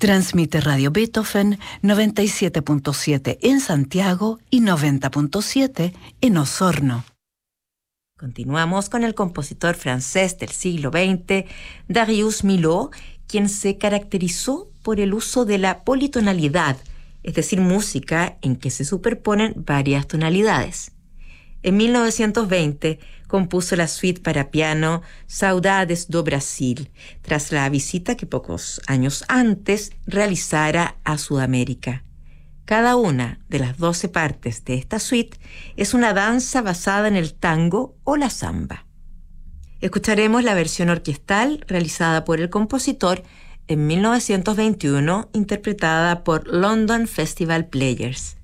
Transmite Radio Beethoven 97.7 en Santiago y 90.7 en Osorno. Continuamos con el compositor francés del siglo XX, Darius Milhaud, quien se caracterizó por el uso de la politonalidad, es decir, música en que se superponen varias tonalidades. En 1920 compuso la suite para piano Saudades do Brasil, tras la visita que pocos años antes realizara a Sudamérica. Cada una de las 12 partes de esta suite es una danza basada en el tango o la samba. Escucharemos la versión orquestal realizada por el compositor en 1921, interpretada por London Festival Players.